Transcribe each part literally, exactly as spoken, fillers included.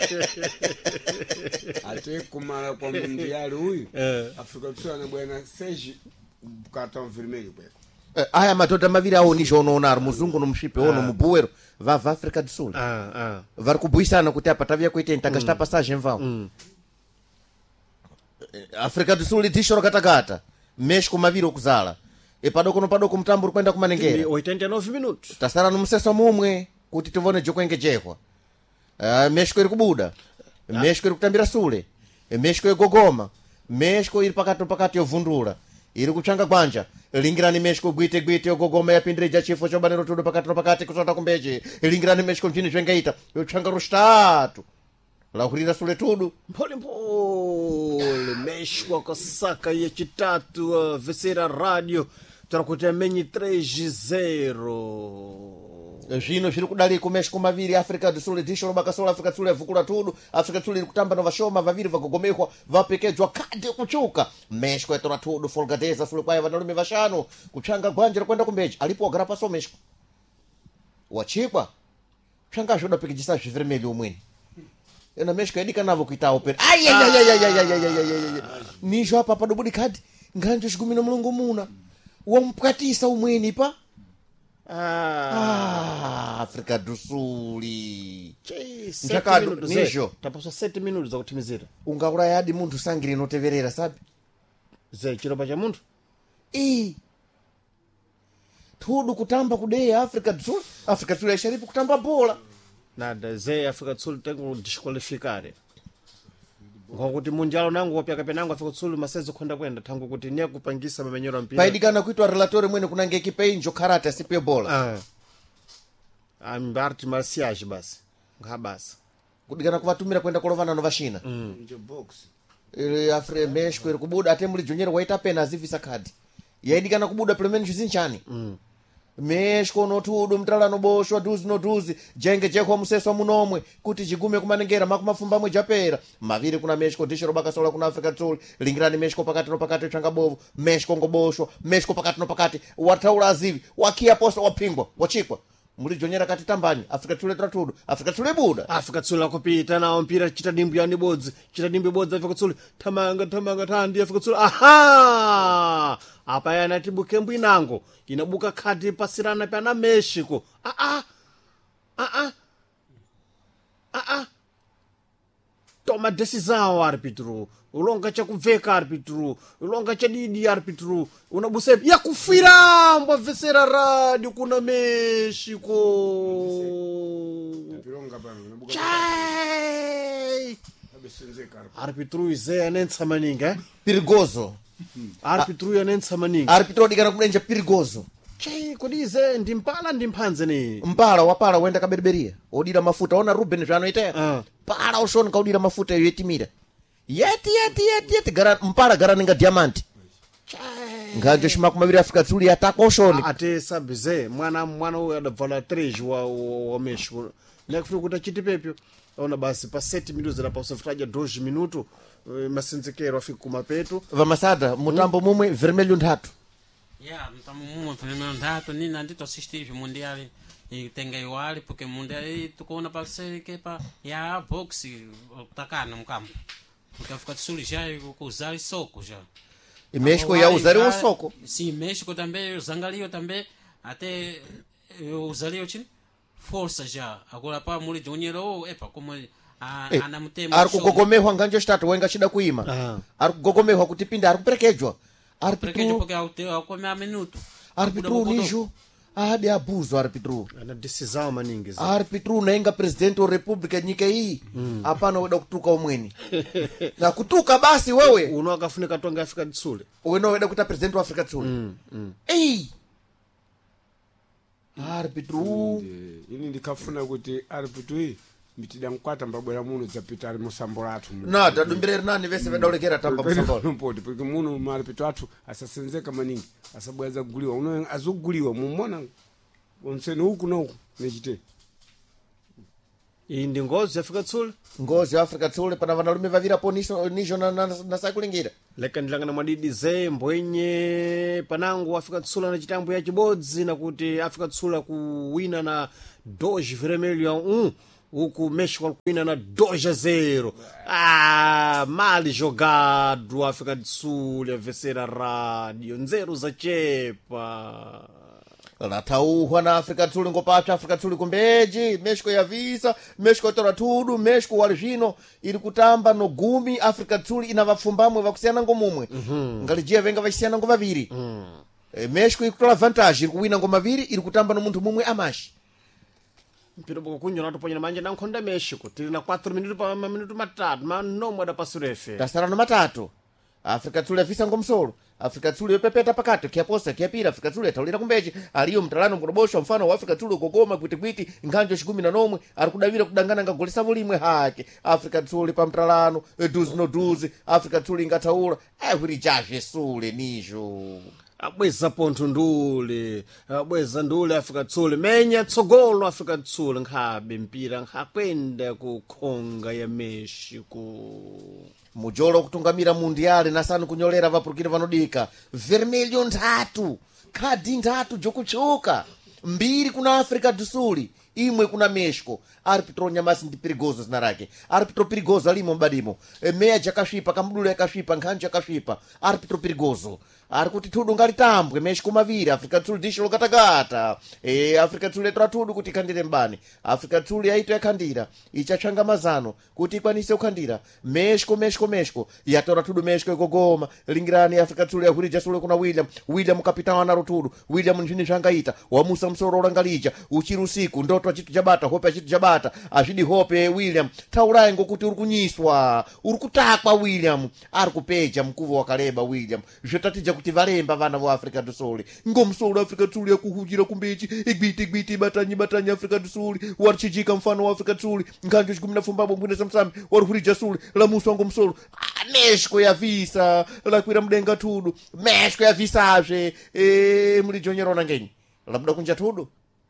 Ate kumala kwa mundiali huyu Afrika Kusini anabwana seji cartão vermelho bwana. Aya matota maviri aonisha unoona ari muzungu nomusvipe ono mubuwero vava Africa do Sul vari kubhuisana kuti apa tavia kuita takachita passagem mvao Africa do Sul idhisho rakatakata México maviri okuzala epadoko nopadoko mutambo uri kuenda kumanengera oitenta e nove minutos tasara nomuseso mumwe kuti tivone jokwenge jekwa uh, México iri kubuda México iri kutambira sule México igogoma México iri pakati pakati yovhundura iri kutsvanga gwanja lingirani México gwite gwite yogogoma yapindire jachifo chobaniro tudo pakati pakati kusota kumbeje lingirani México mchini zvengaita yotsvanga rostatu lahurira sule tudo mpole mpole México akasaka yechitatu uh, vesera radio tarakuti amenyi três zero zvino zviri kudali ku México maviri Africa do Sul disho robakasola Africa do Sul yavhukura tudo Africa do Sul iri kutamba novashoma vaviri vagogomehwa vapekedzwa kadi kuchuka México yatora tudo folgadeza sule kwaye vanarume vashanu kutsvanga gwanje rekwenda kumbeji alipo wagara paso México wachikwa tsvanga zvoda pekedzisa zvivermelho umweni ena México yadika navo kuita opera ayayayayayayayayayayayay nizvo apa padobudi kadi nganje zvigumi nomulungu muna wamupwatisa umweni pa Ah, Africa do Sul. Nchakado nijo. Taposa sete minutos zakutimizira. Ungauraya hadi muntu sangire noteverera sabe? Ze chiropa cha muntu? Eh. Tudo kutamba kudeya Africa do Sul. Africa do Sul yasharipu kutamba bola. Nada ze Africa do Sul tengo disqualificare. Ngokuti munjalo nangu wapyaka penangu Africa do Sul masezo kwenda kwenda tangu kuti niya kupangisa mamenyero mpira. Paidikana kuitwa relatore mwene kunange ekipe injo karate asipe bola. Ah. Ambarti marciage basi. Ngabasa. Kudikana kuvatumira kwenda kolovana novashina. Mm. Injo box. Ile Afrika México iri kubuda atemuli jonyero waita pena azivisa kadi. Yaidikana kubuda plemeni chizinchani. Mm. México no tudo mtrala no bosho duzi no duzi jenge jekwa museso munomwe kuti chigume kumanengera makumafumba mwe japera maviri kuna México disho robakasola kuna Africa do Sul lingirani México pakati no pakati tsvanga bovu México ngobosho México pakati no pakati wataula azivi wakia posta wapingwa wachikwa muri jonyera kati tambani Africa do Sul tratudo Africa do Sul buda Africa do Sul akupita na mpira chita dimbu yani bodzi chita dimbu bodzi Africa do Sul tamanga tamanga tandi Africa do Sul aha apa yana tibuke mbwinango inabuka kadi pasirana pana México ah ah ah ah ah ah toma decisão árbitro ulonga cha kuveka árbitro ulonga cha didi árbitro unabuse ya kufira mbo vesera radio kuna México chai árbitro ize anensa maninga perigoso árbitro yanensa maninga árbitro dikana kudenja perigoso chai kodi ize ndimpala ndimpanze ni mpala wapala wenda kaberberia odira mafuta ona Ruben zvanoita uh. para ushoni kaudira mafuta yetimira yeti yeti yeti yeti gara mpala gara ninga diamant nganje shima kumaviri Africa do Sul yataka ushoni ate sabize mwana mwana uyo adabvala três wa wa México nekufika kuti chitipepyo ona basi pa sete minutos era pa usafikaja dois minutos masinzekero afika kumapeto vamasada mutambo mumwe vermelho ndatu yeah mutambo mumwe vermelho ndatu nina ndito assistir mundial e tenga igual porque mundial tuko na parceria que pa ya box takana mkampo porque Africa do Sul já usar soco já e México ia usar o soco sim México também zangalio também até usaria o força já agora pa muri jonyero epa como anamutema ari kugogomehwa nganje chitatu wenga chida kuima ari kugogomehwa kuti pinda ari kuperekedzwa árbitro porque ao comer minuto árbitro nijo ade abuso árbitro ana decisão maningi árbitro nainga presidente wa republika nyika hii hapana weda kutuka umweni na kutuka basi wewe uno akafunika tonga Africa do Sul wewe weda kuta president wa Africa do Sul mm, mm. eh árbitro ini ndikafuna kuti árbitro hii mitida nkwata mbabwera muno zapita ali musambo lathu na tadumbireri nani vese vedolekera tamba musambo mpoti porque muno malipito athu asasenzeka maningi asabweza kuguliwa uno azuguliwa mumona onsene huku na huku nechite iyi ndi ngozi Africa do Sul ngozi Africa do Sul pana vanalume vavira po niso nijo na na, na saikulingira leka ndilangana mwadidi ze mbwenye panango Africa do Sul na chitambo ya chibodzi na kuti Africa do Sul akuwina na dois vermelho a um huku México alikuina na dois a zero. Ah, mal jogado, África do Sul, a vencer a rádio, nzeru za chepa. latauhwa na África do Sul ngopapsa África do Sul kumbeji, México yavisa, México yatora tudo, México wali zvino ili kutamba no gumi, África do Sul ina vapfumbamwe vakusiyana ngomumwe. Mm-hmm. Ngalijia venga vachisiyana ngomaviri. Mm. E, México ili kutola vantage, ili kuwina ngomaviri, ili kutamba no muntu mumwe amashi. Mpira boko kunyo na tuponye na manje na nkonda México, tili na quatro minutos pa minuto matatu, ma no mwada pasurefe. Tasarano matatu. África do Sul yavisa ngomsolo. África do Sul yopepeta pakati, kiaposa, kiapira, África do Sul yataulira kumbeji, aliyo mtalano mkurobosho mfano wa África do Sul kogoma kwitikwiti, nganjo shikumi na nomwe, alikudavira kudangana nga golisa volimwe hake. África do Sul pa mtalano, duzi no duzi, África do Sul ingataula, eh, huri jaje sule nijo. Abweza ponto ndule, abweza ndule África do Sul, menya tsogolo África do Sul, nkhabe mpira, nkhakwenda kukhonga ya México. Mujolo kutungamira mundiale nasanu kunyolera vapurukira vanodika. Vermelho ndatu, kadi ndatu jokuchoka. Mbiri kuna África do Sul, imwe kuna México. Arbitro nyamasi ndi perigoso zinarake. Arbitro perigoso alimo mbadimo. E, meya jakashipa, kamudule yakashipa, nkhanji yakashipa. Arbitro perigoso. Ari kuti tudu ngalitambwe México maviri, África do Sul disho lokatagata. E, África do Sul etora tudu kuti ikandire mbani. África do Sul yaito yakandira. Ichachanga mazano kuti ikwanise ukandira. México, México, México. Yatora tudu México ikogoma. Lingirani África do Sul ya hurija sule kuna William. William kapitana wanaro tudu. William nchini shangaita. Wamusa msoro ulangalija. Uchiru siku. Ndoto wa chitu jabata. Hope ya chitu jabata. Ashidi hope William. Tauraengo kuti urukunyiswa. Urukutakwa William. Arikupeja mkuvu wakaleba William. Jotatija kuti valemba vana vo África do Sul. Ngomsolo África do Sul yakuhujira kumbeji. Igbiti igbiti batanyi batanyi África do Sul. Warichijika mfano wa África do Sul. Nganjo shikumi na fumbabo mbwine samsami. Warihurija Sul. Lamusu ngomsolo. Ah, México yavisa. Lakwira mdenga tudu. México yavisa avye. E, mulijonyera ona ngenyi. Labda kunja tudu.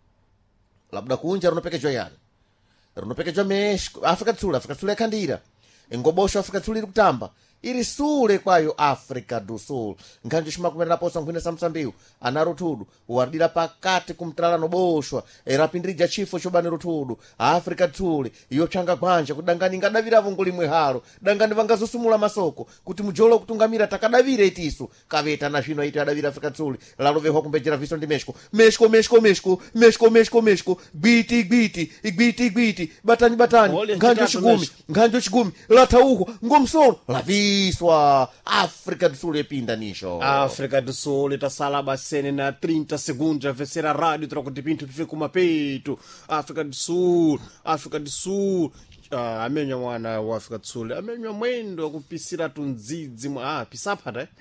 Labda kunja runopekejwa yani. Runopekejwa México. África do Sul. África do Sul yakandira. Ngobosho África do Sul iri kutamba. Iri sule kwayo África do Sul. Nganjo shimakumera naposa nkwine samsambiu. Anaro tudu. Uwardira pakati kumtalano boshwa. Erapindrija chifo chobani rutudu. África do Sul. Iyo changa kwanja. Kudangani ngadavira vunguli mweharo. Dangani vangazosumula masoko. Kuti mujolo kutungamira takadavira itisu. Kaveta na shino iti adavira África do Sul. Lalo veho kumbejera viso ndi México. México, México, México. México, México, México. Gbiti, igbiti. Igbiti, igbiti. Batani, batani. Nganjo shigumi. Nganjo shigumi. Lata uho. Ngomsolo. Lavi. Iswa África do Sul epinda nisho. África do Sul itasala basene na trinta segundos a vencer a rádio troco de pinto fica uma peito. África do Sul, África do Sul. Ah, amenya mwana wa África do Sul. Amenya mwendo kupisira tunzidzi mwa ah pisapa né?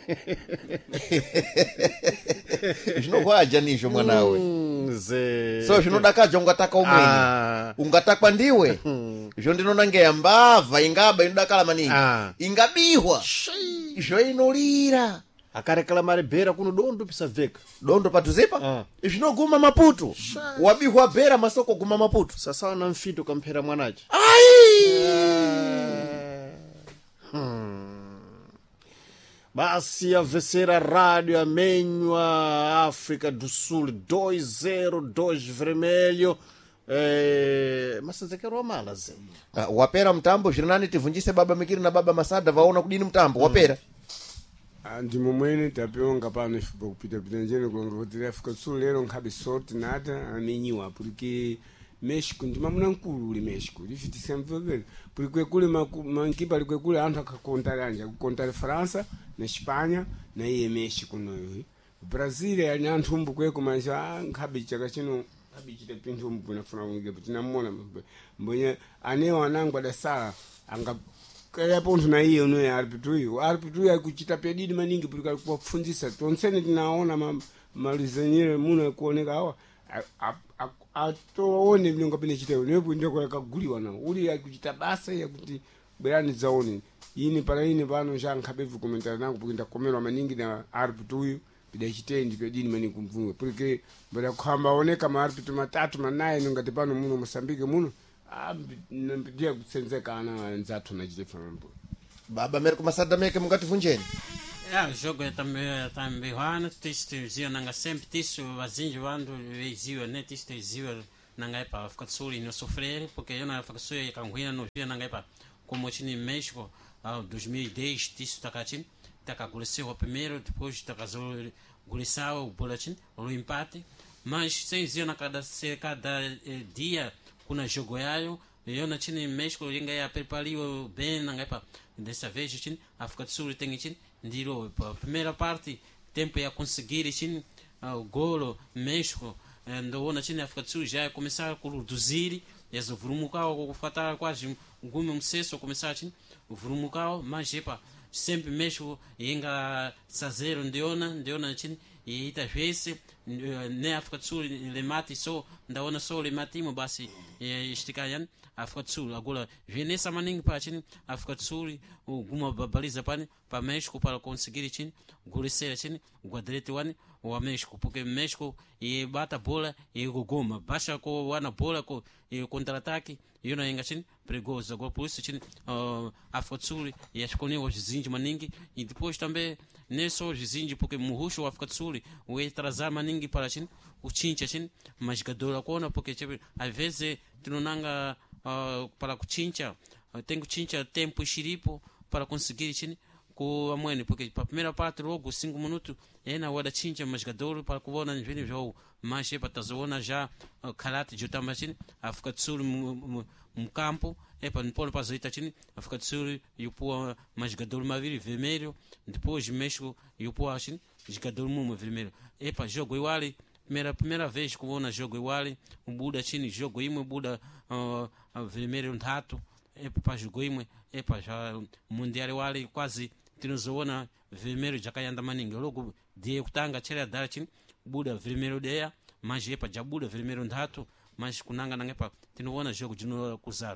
Zvinokwaja nisho mwanawe. Mm, ze. So zvinodakaja ungataka umweni. Ah. Ungatakwa ndiwe. Izvo ndinona ngeyambavha ingaba inodakala maningi. Ah. Ingabihwa. Izvo inolira. Akarekala marebhera kuno dondo pisa veka. Dondo patuzipa? Ah. Zvinoguma Maputo. Wabihwa bhera masoko guma Maputo. Sasa na mfito kampera mwanaje. Ai! Ah. Hmm. Basi a vencer a rádio amenhwa África do Sul dois a zero, dois vermelho. Eh, masazekero mala ze. Uh, wapera mtambo jirinani tivunjise baba Mikiri na baba Masada vaona kudini mtambo. Wapera. Andi mumwene tapionga pano ifupa kupita pita njene kwa ngotiri África do Sul lero nkabe sorti nata amenyiwa porque México ndima muna nkulu uli México lifiti semvevele porque kule mankipa liko kule anthu akakontaranja kukontara França na Espanha na iye México noyo. Brazil ali anthu umbu kweko manja nkabe chaka chino abichite pinto umbu na funa unge putina mona mbonya anewa anangwa da sala anga kaya ponto na iye no ya arbitruyo arbitruyo akuchita pedidi maningi porque kufunzisa tonsene tinaona malizenyere muna kuoneka hawa atoone mlingo pene chiteo nepo ndiko yakaguliwa na uli akuchita basa yakuti bwerani zaone yini para yini pano shankhabevu komentara nangu pukinda komerwa maningi na arbitruyo bidachitendi pedini mani kumvunga porque bada kuhamba oneka maarbitru matatu manaye ngati pano muno Mosambike muno ndia kusenzeka ana nzathu na chitefa mambo baba Amerika Masada meke mungati vunjeni. É, o jogo é também também ano, teste zio nanga sempre teste vazinho ando zio né teste zio nangaipa África do Sul ino sofrer porque eu na África do Sul e kanguina no via nangaipa como chini México ao dois mil e dez tisso takachin takaguleseu o primeiro depois takazou gulesau o boletim o empate mas sem dizer na cada cada eh, dia kuna jogo yayo eu na chini México inga ya prepario bem nangaipa dessa vez chin África do Sul tem chin ndiro a primeira parte tempo ia conseguir chin o golo México ndo na chini África do Sul já começar a reduzir e o vrumucal o fatar quase um sucesso começar chin o vrumucal mas epa sempre México inga zero ndiona ndiona chin e ita vezes ne África do Sul le mate só ndaona só le matimo basi esticayan África do Sul agora venessa maning para chin África do Sul alguma baliza pane para México para conseguir chin gurecer chin guadrete wani o México porque México e bata bola e goma baixa com wana bola com e contra-ataque e não enga chin perigoso agora por isso chin África do Sul e as cone os zinji maning e depois também nesse os zinji porque muhucho África do Sul o trazar maning para chin o chincha chin mas jogador kona porque às vezes tu não nanga Uh, para kuchincha uh, tem kuchincha tempo xiripo para conseguir chin com a mãe porque para a primeira parte logo cinco minutos é na hora chincha mas jogador para que vona vem jogo mas é para tazona já uh, karate de também chin África do Sul um campo é para não pôr para zoita chin África do Sul e o pô mas jogador maviri vermelho depois México e o pô chin jogador mumo vermelho é para jogo igual primeira primeira vez que vou na jogo igual um Buda chini jogo imo Buda uh, vermelho um rato é para jogo imo é para já mundial igual quase tinozoona vermelho já cai anda maninga logo de kutanga chela dar chini Buda vermelho dea mas é para já Buda vermelho um rato mas kunanga nanga para tinoona jogo de no kuzaro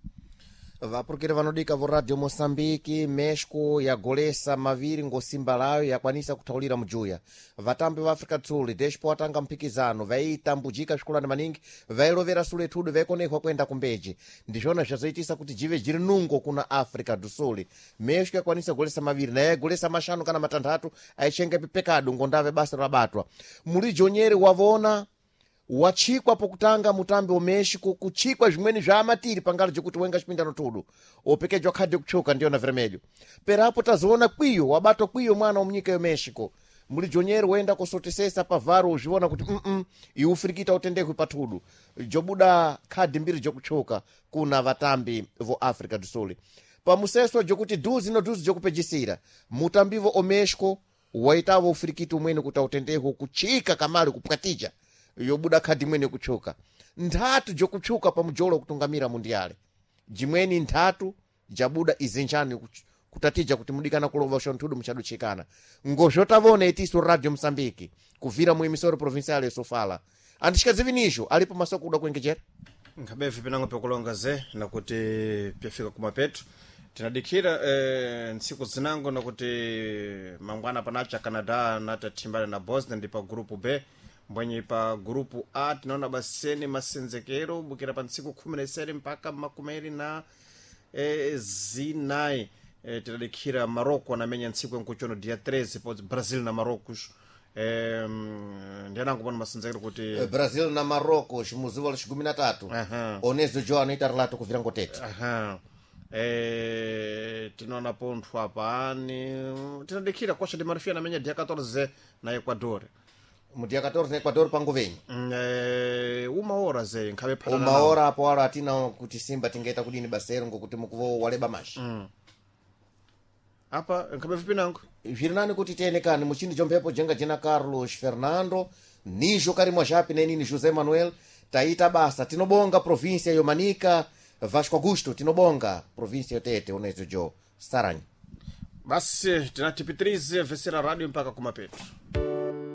vapurukire vanodika vo radio Moçambique México yagolesa maviri ngosimba layo yakwanisa kuthaulira mujuya vatambi va África do Sul despo watanga mpikizano vaitambujika swikulani maningi vailovera suletudo vaikonekwa kuenda kumbeji ndizvona zvazoitisa kuti jive jiri nungo kuna África do Sul México yakwanisa kugolesa maviri naye yagolesa mashanu kana matanthatu aichengepe pekado ngondave basa rabatwa muli jonyeri wavona wachikwa pokutanga mutambi wa México kuchikwa zvimweni zvamatiri pangalo jokuti wenga chipindano tudo opekejwa khadi kuchoka ndiyo na vermelho perapo tazoona kwiyo wabato kwiyo mwana omnyika yo México muli jonyeri wenda kusotesesa pavaro uzviona kuti mm -mm, iufirikita utendekwe patudu jobuda khadi mbiri jokuchoka kuna vatambi vo África do Sul pamuseso jokuti duzi no duzi jokupejisira mutambivo o México waitavo ufirikita umwene kuti utendekwe kuchika kamali kupwatija yobuda khadi mwene kuchoka nthatu jokuchuka pa mujolo kutungamira mundiale jimweni nthatu jabuda izinjani kutatija kuti mudikana kulova shontudu mchaduchikana ngozhotavona itiso radio Moçambique kuvira mu emisoro provincial ya Sofala andishikadzivinisho alipo masoko kuda kuengejera nkhabevi pinango pekulonga ze nakuti pyafika kumapetu tinadikira eh, ntsiku zinango nakuti mangwana panacha Canada natatimbana na Bosnia ndi pa grupu B mbwenye pa grupu A tinaona baseni masenzekero bukira pa ntsiku khumi na isere mpaka makumeri na e, zinayi e, tinadikira Maroko anamenya ntsiku enkuchono dia treze podzi Brazil na Marocos e, ndiyanango kupona masenzekero kuti e, Brazil na Marocos muzivo la chigumi na tatu uh -huh. Onezo jo anoita relato kuvira ngotete uh -huh. e, tinaona ponthu apani tinadikira kwasha di Marfia anamenya dia quatorze na Equador mudia quatorze na Equador pango venyi e, uma hora ze nkhabe phala uma hora apo wala atina kuti Simba tingeta kudini basero ngokuti mukuvo waleba mashi mm. apa nkhabe vipi nango virinani kuti tenekani muchindi jompepo jenga jina Carlos Fernando nijo karimwa japi nenini José Manuel taita basa tinobonga província yomanika Vasco Augusto tinobonga província yotete unezo jo saranyi basi tinatipitirize vesera radio mpaka kumapetu.